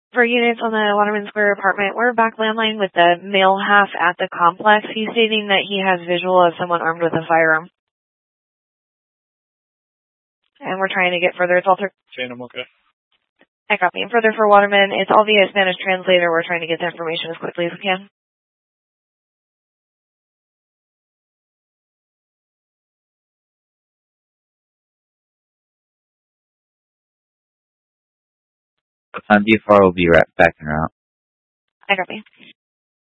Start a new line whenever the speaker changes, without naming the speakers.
For units on the Waterman Square apartment, we're back landline with the male half at the complex. He's stating that he has visual of someone armed with a firearm. And we're trying to get further. It's all through.
Jane, I'm okay.
I copy. And further for Waterman, it's all via Spanish translator. We're trying to get the information as quickly as we can.
D4 will be right back en route.
I copy.